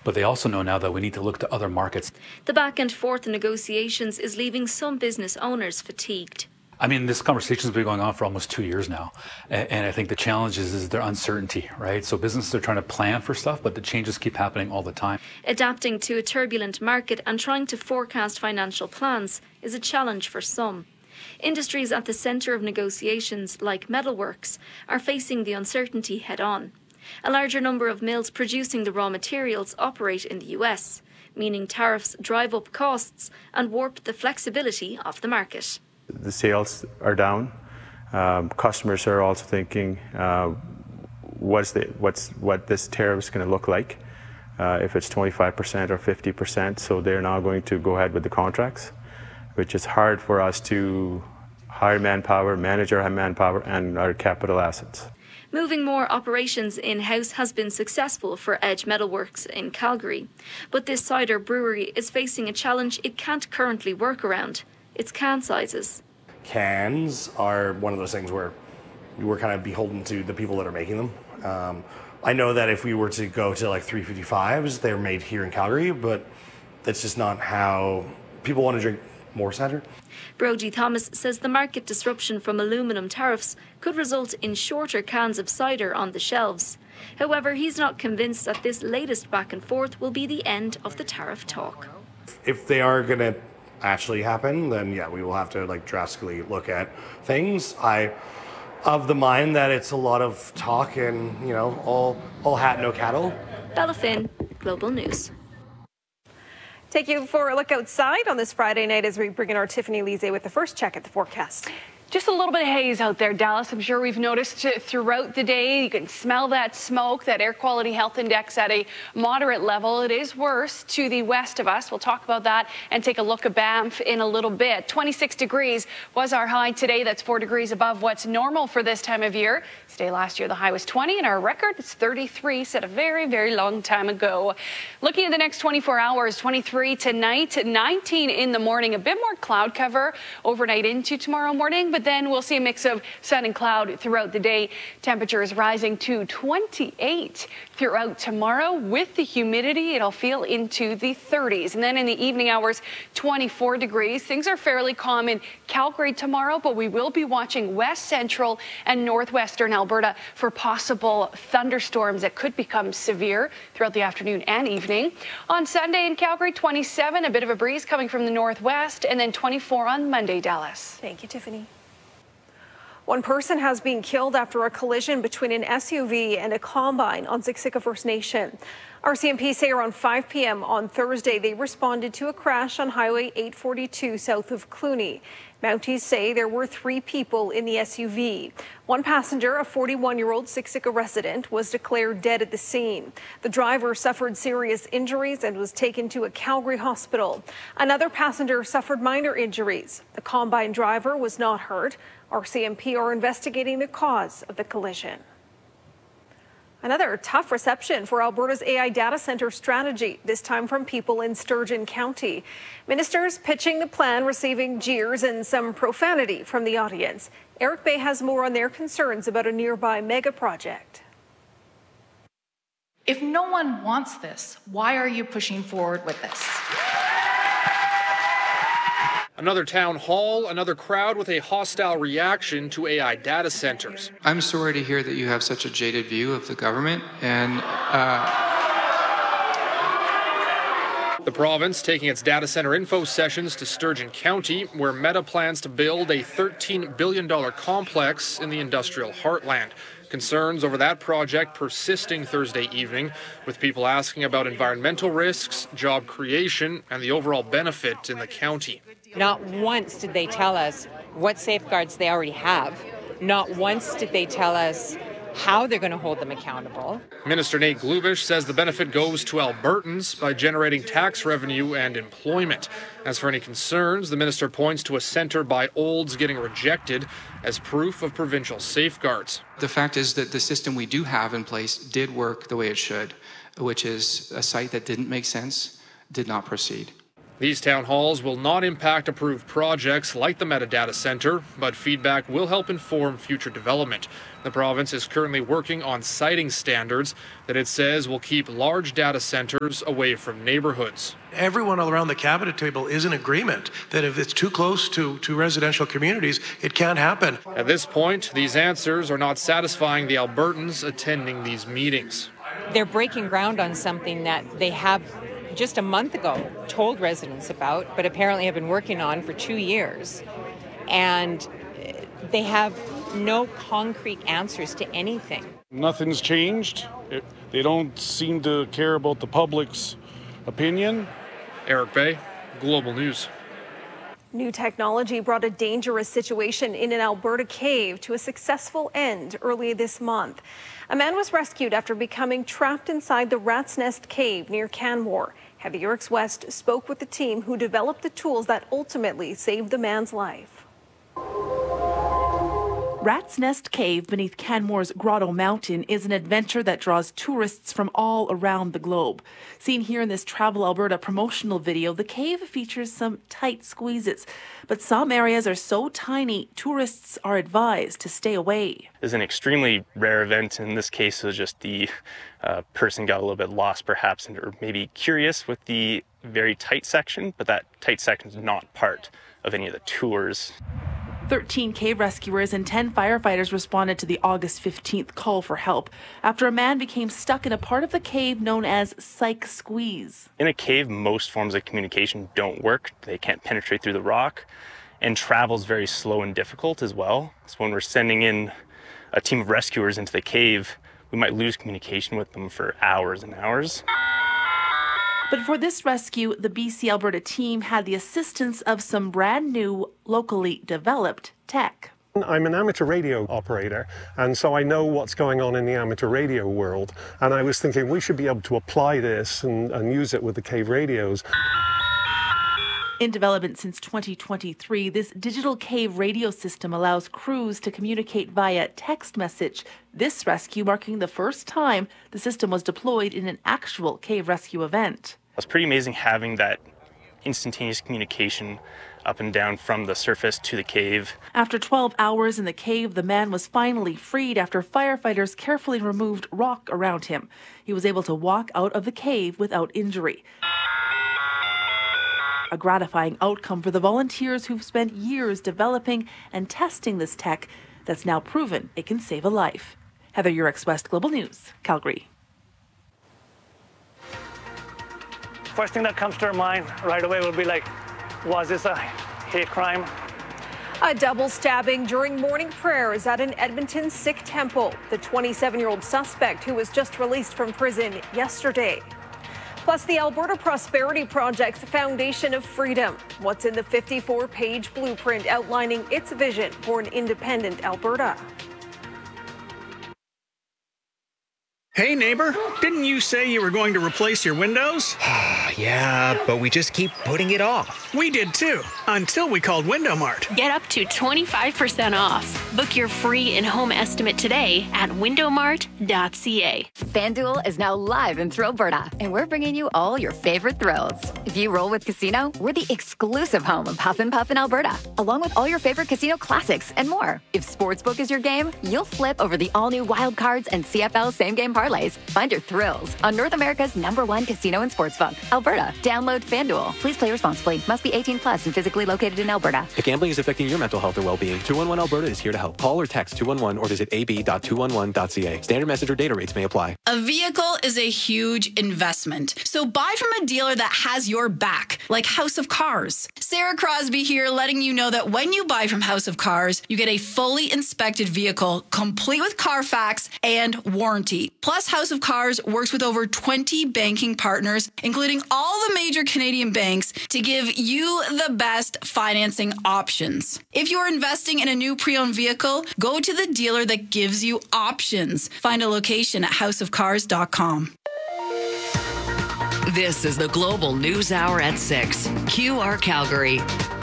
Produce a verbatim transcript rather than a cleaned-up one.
but they also know now that we need to look to other markets. The back and forth negotiations is leaving some business owners fatigued. I mean, this conversation has been going on for almost two years now. And I think the challenge is, is their uncertainty, right? So businesses are trying to plan for stuff, but the changes keep happening all the time. Adapting to a turbulent market and trying to forecast financial plans is a challenge for some. Industries at the centre of negotiations, like metalworks, are facing the uncertainty head-on. A larger number of mills producing the raw materials operate in the U S, meaning tariffs drive up costs and warp the flexibility of the market. The sales are down. Um, customers are also thinking, uh, what's the, what's, what this tariff is going to look like, uh, if it's twenty-five percent or fifty percent. So they're now going to go ahead with the contracts, which is hard for us to hire manpower, manage our manpower, and our capital assets. Moving more operations in-house has been successful for Edge Metalworks in Calgary. But this cider brewery is facing a challenge it can't currently work around. It's can sizes. Cans are one of those things where we're kind of beholden to the people that are making them. Um, I know that if we were to go to like three fifty-fives, they're made here in Calgary, but that's just not how people want to drink more cider. Brody Thomas says the market disruption from aluminum tariffs could result in shorter cans of cider on the shelves. However, he's not convinced that this latest back and forth will be the end of the tariff talk. If they are going to actually happen, then yeah, we will have to like drastically look at things. I of the mind that it's a lot of talk and, you know, all all hat, no cattle. Bella Finn, Global News. Take you for a look outside on this Friday night as we bring in our Tiffany Lise with the first check at the forecast. Just a little bit of haze out there, Dallas. I'm sure we've noticed it throughout the day. You can smell that smoke, that air quality health index at a moderate level. It is worse to the west of us. We'll talk about that and take a look at Banff in a little bit. twenty-six degrees was our high today. That's four degrees above what's normal for this time of year. Today last year, the high was twenty, and our record is thirty-three, set a very, very long time ago. Looking at the next twenty-four hours, twenty-three tonight, nineteen in the morning. A bit more cloud cover overnight into tomorrow morning, but But then we'll see a mix of sun and cloud throughout the day. Temperatures rising to twenty-eight throughout tomorrow. With the humidity, it'll feel into the thirties. And then in the evening hours, twenty-four degrees. Things are fairly calm in Calgary tomorrow, but we will be watching west central and northwestern Alberta for possible thunderstorms that could become severe throughout the afternoon and evening. On Sunday in Calgary, twenty-seven, a bit of a breeze coming from the northwest, and then twenty-four on Monday, Dallas. Thank you, Tiffany. One person has been killed after a collision between an S U V and a combine on Siksika First Nation. R C M P say around five p.m. on Thursday they responded to a crash on Highway eight forty-two south of Cluny. Mounties say there were three people in the S U V. One passenger, a forty-one-year-old Siksika resident, was declared dead at the scene. The driver suffered serious injuries and was taken to a Calgary hospital. Another passenger suffered minor injuries. The combine driver was not hurt. R C M P are investigating the cause of the collision. Another tough reception for Alberta's A I data center strategy, this time from people in Sturgeon County. Ministers pitching the plan receiving jeers and some profanity from the audience. Eric Bay has more on their concerns about a nearby mega project. If no one wants this, why are you pushing forward with this? Another town hall, another crowd with a hostile reaction to A I data centers. I'm sorry to hear that you have such a jaded view of the government, and uh... The province taking its data center info sessions to Sturgeon County, where Meta plans to build a thirteen billion dollars complex in the industrial heartland. Concerns over that project persisting Thursday evening, with people asking about environmental risks, job creation, and the overall benefit in the county. Not once did they tell us what safeguards they already have. Not once did they tell us how they're going to hold them accountable. Minister Nate Glubish says the benefit goes to Albertans by generating tax revenue and employment. As for any concerns, the minister points to a centre by Olds getting rejected as proof of provincial safeguards. The fact is that the system we do have in place did work the way it should, which is a site that didn't make sense, did not proceed. These town halls will not impact approved projects like the Meta Data Centre, but feedback will help inform future development. The province is currently working on siting standards that it says will keep large data centres away from neighbourhoods. Everyone all around the cabinet table is in agreement that if it's too close to, to residential communities, it can't happen. At this point, these answers are not satisfying the Albertans attending these meetings. They're breaking ground on something that they have just a month ago told residents about, but apparently have been working on for two years. And they have no concrete answers to anything. Nothing's changed. It, they don't seem to care about the public's opinion. Eric Bay, Global News. New technology brought a dangerous situation in an Alberta cave to a successful end early this month. A man was rescued after becoming trapped inside the Rat's Nest Cave near Canmore. Heather Yerkes West spoke with the team who developed the tools that ultimately saved the man's life. Rat's Nest Cave beneath Canmore's Grotto Mountain is an adventure that draws tourists from all around the globe. Seen here in this Travel Alberta promotional video, the cave features some tight squeezes, but some areas are so tiny, tourists are advised to stay away. It's an extremely rare event. In this case, it was just the uh, person got a little bit lost, perhaps, and or maybe curious with the very tight section, but that tight section is not part of any of the tours. thirteen cave rescuers and ten firefighters responded to the August fifteenth call for help after a man became stuck in a part of the cave known as Psych Squeeze. In a cave, most forms of communication don't work. They can't penetrate through the rock, and travel is very slow and difficult as well. So when we're sending in a team of rescuers into the cave, we might lose communication with them for hours and hours. But for this rescue, the B C Alberta team had the assistance of some brand new, locally developed tech. I'm an amateur radio operator, and so I know what's going on in the amateur radio world. And I was thinking we should be able to apply this and, and use it with the cave radios. In development since twenty twenty-three, this digital cave radio system allows crews to communicate via text message. This rescue marking the first time the system was deployed in an actual cave rescue event. It's pretty amazing having that instantaneous communication up and down from the surface to the cave. After twelve hours in the cave, the man was finally freed after firefighters carefully removed rock around him. He was able to walk out of the cave without injury. A gratifying outcome for the volunteers who've spent years developing and testing this tech that's now proven it can save a life. Heather Yerkes West, Global News, Calgary. First thing that comes to our mind right away would be like, was this a hate crime? A double stabbing during morning prayers at an Edmonton Sikh temple. The twenty-seven-year-old suspect who was just released from prison yesterday. Plus, the Alberta Prosperity Project's Foundation of Freedom. What's in the fifty-four page blueprint outlining its vision for an independent Alberta? Hey neighbor, didn't you say you were going to replace your windows? Yeah, but we just keep putting it off. We did too, until we called Window Mart. Get up to twenty-five percent off. Book your free in-home estimate today at window mart dot c a. FanDuel is now live in Thrillberta, and we're bringing you all your favorite thrills. If you roll with Casino, we're the exclusive home of Huff and Puff in Alberta, along with all your favorite casino classics and more. If Sportsbook is your game, you'll flip over the all-new Wild Cards and C F L same-game parlays. Find your thrills on North America's number one casino and sportsbook, Alberta. Download FanDuel. Please play responsibly. Must be eighteen plus and physically located in Alberta. If gambling is affecting your mental health or well-being, two one one Alberta is here to help. Call or text two one one or visit a b dot two one one dot c a. Standard message or data rates may apply. A vehicle is a huge investment, so buy from a dealer that has your back, like House of Cars. Sarah Crosby here, letting you know that when you buy from House of Cars, you get a fully inspected vehicle, complete with Carfax and warranty. Plus, House of Cars works with over twenty banking partners, including all the major Canadian banks, to give you the best financing options. If you're investing in a new pre-owned vehicle, go to the dealer that gives you options. Find a location at house of cars dot com. This is the Global News Hour at six. Q R Calgary.